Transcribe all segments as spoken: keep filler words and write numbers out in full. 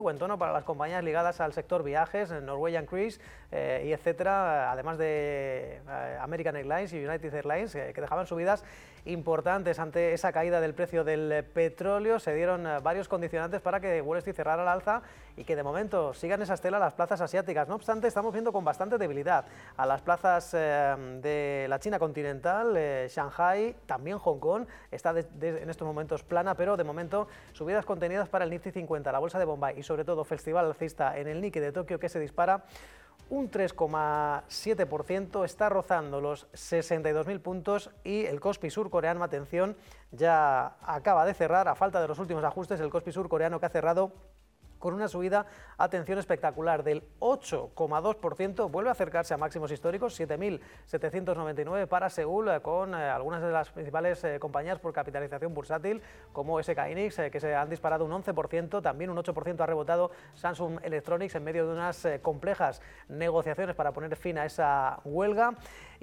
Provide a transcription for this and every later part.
buen tono para las compañías ligadas al sector viajes, Norwegian Cruise eh, y etcétera, además de eh, American Airlines y United Airlines, eh, que dejaban subidas importantes ante esa caída del precio del petróleo. Se dieron eh, varios condicionantes para que Wall Street cerrara al alza y que de momento sigan esa estela las plazas asiáticas. No obstante, estamos viendo con bastante debilidad a las plazas eh, de la China continental, eh, Shanghai, también Hong Kong, está de, de, en estos momentos plana, pero de momento subidas contenidas para el Nifty cincuenta, la bolsa de Bombay y sobre todo festival alcista en el Nikkei de Tokio, que se dispara un tres coma siete por ciento, está rozando los sesenta y dos mil puntos, y el Kospi surcoreano, atención, ya acaba de cerrar, a falta de los últimos ajustes, el Kospi surcoreano que ha cerrado con una subida, atención, espectacular del ocho coma dos por ciento, vuelve a acercarse a máximos históricos, siete mil setecientos noventa y nueve para Seúl, eh, con eh, algunas de las principales eh, compañías por capitalización bursátil, como S K Hynix, eh, que se han disparado un once por ciento, también un ocho por ciento ha rebotado Samsung Electronics en medio de unas eh, complejas negociaciones para poner fin a esa huelga.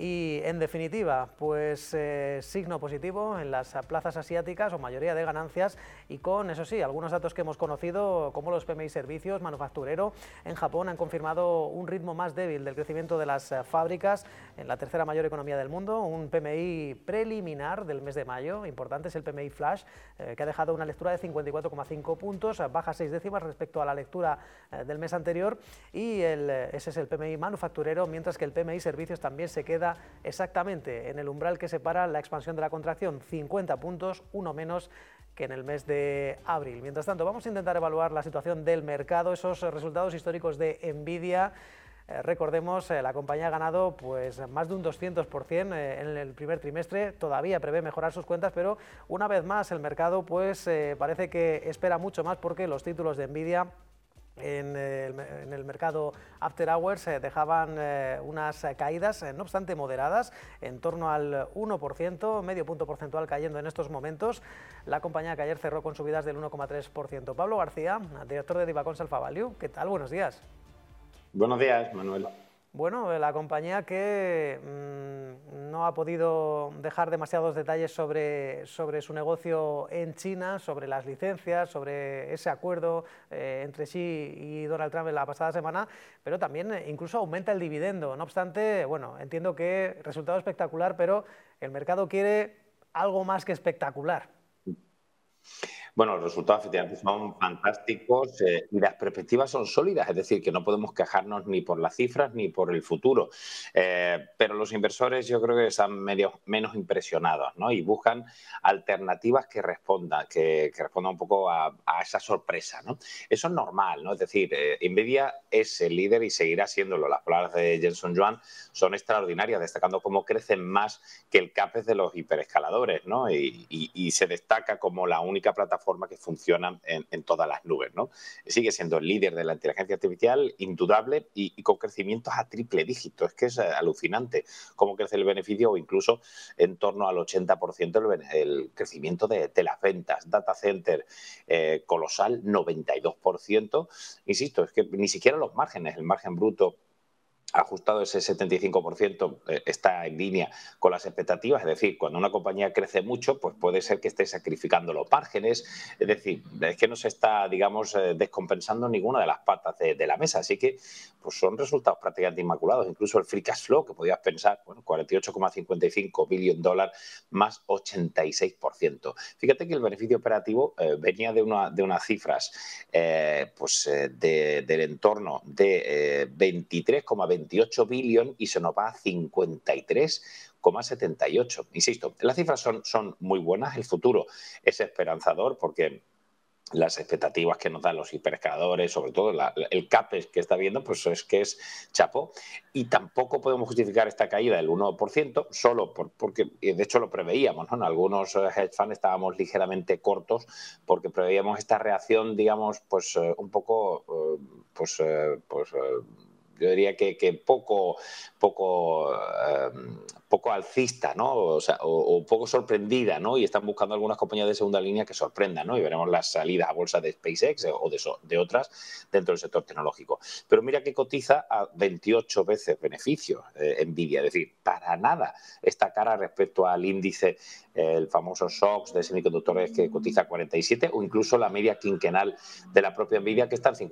Y en definitiva, pues eh, signo positivo en las plazas asiáticas, o mayoría de ganancias, y con, eso sí, algunos datos que hemos conocido, como los P M I servicios, manufacturero en Japón, han confirmado un ritmo más débil del crecimiento de las eh, fábricas en la tercera mayor economía del mundo. Un P M I preliminar del mes de mayo, importante, es el P M I Flash, eh, que ha dejado una lectura de cincuenta y cuatro coma cinco puntos, baja seis décimas respecto a la lectura eh, del mes anterior, y el, ese es el P M I manufacturero, mientras que el P M I servicios también se queda exactamente en el umbral que separa la expansión de la contracción, cincuenta puntos, uno menos que en el mes de abril. Mientras tanto, vamos a intentar evaluar la situación del mercado, esos resultados históricos de Nvidia. Eh, recordemos, eh, la compañía ha ganado pues más de un doscientos por ciento eh, en el primer trimestre, todavía prevé mejorar sus cuentas, pero una vez más el mercado pues eh, parece que espera mucho más, porque los títulos de Nvidia En el, en el mercado After Hours eh, dejaban eh, unas caídas, eh, no obstante moderadas, en torno al uno por ciento, medio punto porcentual cayendo en estos momentos. La compañía que ayer cerró con subidas del uno coma tres por ciento. Pablo García, director de Divacons Alpha Value, ¿qué tal? Buenos días. Buenos días, Manuel. Bueno, la compañía que mmm, no ha podido dejar demasiados detalles sobre, sobre su negocio en China, sobre las licencias, sobre ese acuerdo eh, entre Xi y Donald Trump en la pasada semana, pero también eh, incluso aumenta el dividendo. No obstante, bueno, entiendo que resultado espectacular, pero el mercado quiere algo más que espectacular. Bueno, los resultados efectivamente son fantásticos eh, y las perspectivas son sólidas, es decir, que no podemos quejarnos ni por las cifras ni por el futuro. Eh, pero los inversores yo creo que están medio, menos impresionados, ¿no? Y buscan alternativas que respondan, que, que respondan un poco a, a esa sorpresa, ¿no? Eso es normal, ¿no? Es decir, eh, Nvidia es el líder y seguirá siéndolo. Las palabras de Jensen Huang son extraordinarias, destacando cómo crecen más que el CAPEX de los hiperescaladores, ¿no? Y, y, y se destaca como la única plataforma que funcionan en, en todas las nubes, ¿no? Sigue siendo el líder de la inteligencia artificial, indudable, y, y con crecimientos a triple dígito. Es que es alucinante cómo crece el beneficio, o incluso en torno al ochenta por ciento el, el crecimiento de, de las ventas. Data center eh, colosal, noventa y dos por ciento. Insisto, es que ni siquiera los márgenes, el margen bruto ajustado, ese setenta y cinco por ciento, eh, está en línea con las expectativas. Es decir, cuando una compañía crece mucho, pues puede ser que esté sacrificando los márgenes. Es decir, es que no se está, digamos, eh, descompensando ninguna de las patas de, de la mesa. Así que pues son resultados prácticamente inmaculados. Incluso el free cash flow, que podías pensar, bueno, cuarenta y ocho coma cincuenta y cinco billones de dólares más ochenta y seis por ciento. Fíjate que el beneficio operativo eh, venía de, una, de unas cifras eh, pues, eh, de, del entorno de eh, veintitrés coma veintiocho billones y se nos va a cincuenta y tres coma setenta y ocho. Insisto, las cifras son, son muy buenas, el futuro es esperanzador, porque las expectativas que nos dan los hiperescaladores, sobre todo la, el CAPEX que está viendo, pues es que es chapó. Y tampoco podemos justificar esta caída del uno por ciento solo por, porque, de hecho lo preveíamos, ¿no? En algunos hedge funds estábamos ligeramente cortos porque preveíamos esta reacción, digamos, pues un poco, pues, pues yo diría que, que poco, poco, eh, poco alcista, ¿no? O, sea, o, o poco sorprendida, ¿no? Y están buscando algunas compañías de segunda línea que sorprendan, ¿no? Y veremos las salidas a bolsa de SpaceX o de, de otras dentro del sector tecnológico. Pero mira que cotiza a veintiocho veces beneficios eh, Nvidia, es decir, para nada está cara respecto al índice, eh, el famoso SOX de semiconductores, que cotiza cuarenta y siete, o incluso la media quinquenal de la propia Nvidia, que está en cincuenta.